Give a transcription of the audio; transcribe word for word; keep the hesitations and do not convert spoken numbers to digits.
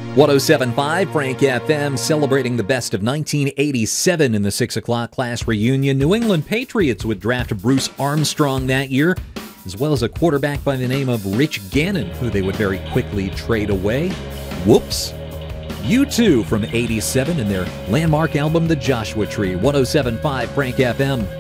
one oh seven point five Frank F M, celebrating the best of nineteen eighty-seven in the six o'clock class reunion. New England Patriots would draft Bruce Armstrong that year, as well as a quarterback by the name of Rich Gannon, who they would very quickly trade away. Whoops. U two from eighty-seven in their landmark album, The Joshua Tree. one oh seven point five Frank F M.